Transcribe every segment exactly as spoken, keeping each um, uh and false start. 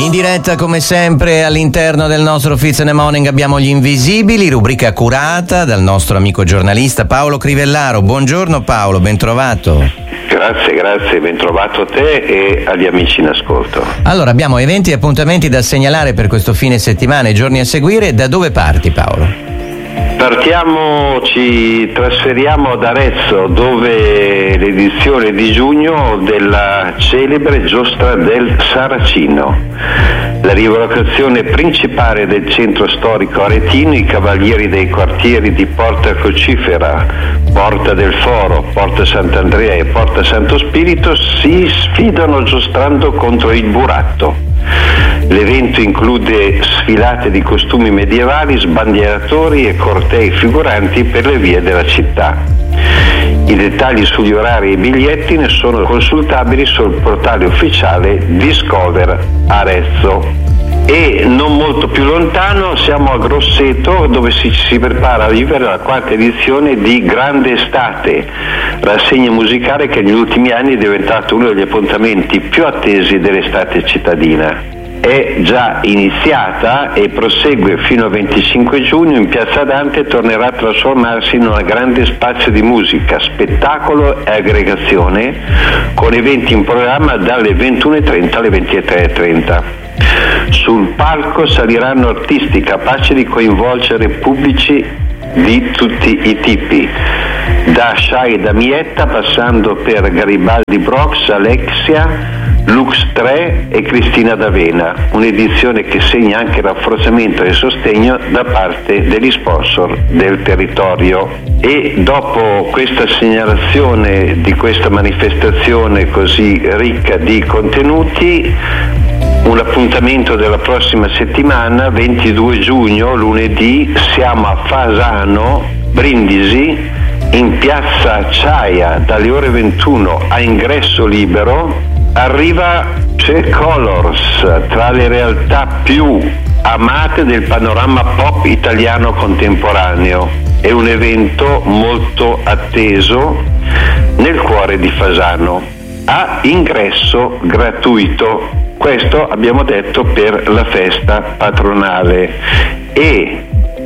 In diretta come sempre all'interno del nostro Fizz in the Morning abbiamo Gli Invisibili, rubrica curata dal nostro amico giornalista Paolo Crivellaro. Buongiorno Paolo, ben trovato. Grazie, grazie, ben trovato a te e agli amici in ascolto. Allora, abbiamo eventi e appuntamenti da segnalare per questo fine settimana e giorni a seguire. Da dove parti, Paolo? Partiamo, ci trasferiamo ad Arezzo, dove l'edizione di giugno della celebre Giostra del Saracino. La rivocazione principale del centro storico aretino, i cavalieri dei quartieri di Porta Crocifera, Porta del Foro, Porta Sant'Andrea e Porta Santo Spirito si sfidano giostrando contro il buratto. L'evento include sfilate di costumi medievali, sbandieratori e cortei figuranti per le vie della città. I dettagli sugli orari e i biglietti ne sono consultabili sul portale ufficiale Discover Arezzo. E non molto più lontano siamo a Grosseto, dove si, si prepara a vivere la quarta edizione di Grande Estate, rassegna musicale che negli ultimi anni è diventato uno degli appuntamenti più attesi dell'estate cittadina. È già iniziata e prosegue fino al venticinque giugno in Piazza Dante e tornerà a trasformarsi in un grande spazio di musica, spettacolo e aggregazione, con eventi in programma dalle ventuno e trenta alle ventitré e trenta. Sul palco saliranno artisti capaci di coinvolgere pubblici di tutti i tipi, da Shai Damietta passando per Garibaldi Brox, Alexia, Lux tre e Cristina D'Avena, un'edizione che segna anche rafforzamento e sostegno da parte degli sponsor del territorio. E dopo questa segnalazione di questa manifestazione così ricca di contenuti, un appuntamento della prossima settimana, ventidue giugno, lunedì, siamo a Fasano, Brindisi, in piazza Acciaia, dalle ore ventuno a ingresso libero. Arriva C'è Colors, tra le realtà più amate del panorama pop italiano contemporaneo. È un evento molto atteso nel cuore di Fasano, a ingresso gratuito. Questo abbiamo detto per la festa patronale. E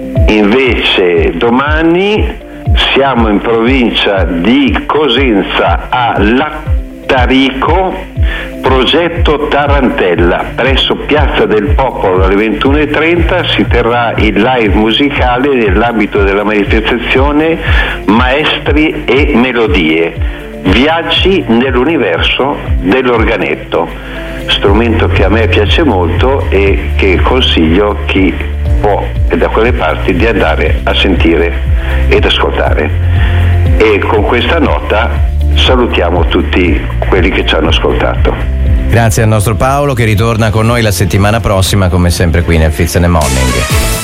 invece domani siamo in provincia di Cosenza a Lattarico, progetto Tarantella, presso Piazza del Popolo alle ventuno e trenta si terrà il live musicale nell'ambito della manifestazione Maestri e Melodie, viaggi nell'universo dell'organetto, strumento che a me piace molto e che consiglio chi può e da quelle parti di andare a sentire ed ascoltare. E con questa nota salutiamo tutti quelli che ci hanno ascoltato. Grazie al nostro Paolo, che ritorna con noi la settimana prossima come sempre qui nel Fizz in the Morning.